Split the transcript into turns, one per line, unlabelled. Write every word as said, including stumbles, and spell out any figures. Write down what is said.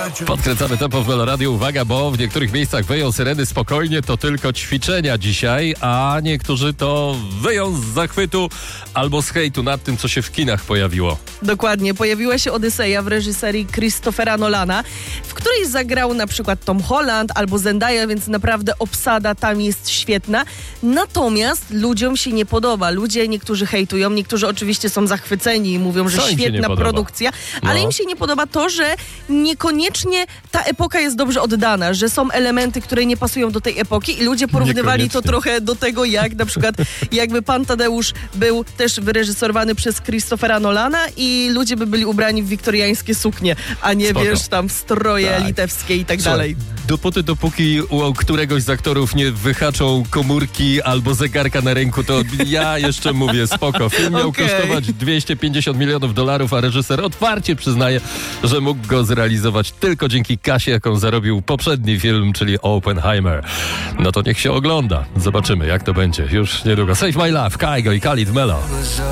Podkręcamy tempo w Meloradiu. Uwaga, bo w niektórych miejscach wyją syreny spokojnie, to tylko ćwiczenia dzisiaj, a niektórzy to wyją z zachwytu albo z hejtu nad tym, co się w kinach pojawiło.
Dokładnie. Pojawiła się Odyseja w reżyserii Christophera Nolana, w której zagrał na przykład Tom Holland albo Zendaya, więc naprawdę obsada tam jest świetna. Natomiast ludziom się nie podoba. Ludzie niektórzy hejtują, niektórzy oczywiście są zachwyceni i mówią, że
Co im się nie
świetna
podoba?
produkcja, ale
No.
im się nie podoba to, że niekoniecznie ta epoka jest dobrze oddana, że są elementy, które nie pasują do tej epoki i ludzie porównywali to
Niekoniecznie.
trochę do tego, jak na przykład jakby Pan Tadeusz był też wyreżyserowany przez Christophera Nolana i ludzie by byli ubrani w wiktoriańskie suknie, a nie
Spoko.
wiesz, tam w stroje
Tak.
litewskie i tak
Słuchaj,
dalej.
dopóty, dopóki u któregoś z aktorów nie wyhaczą komórki albo zegarka na ręku, to ja jeszcze mówię spoko. Film miał
Okej.
kosztować dwieście pięćdziesiąt milionów dolarów, a reżyser otwarcie przyznaje, że mógł go zrealizować tylko dzięki kasie, jaką zarobił poprzedni film, czyli Oppenheimer. No to niech się ogląda. Zobaczymy, jak to będzie już niedługo. Save My Life, Kaigo i Khalid Melo.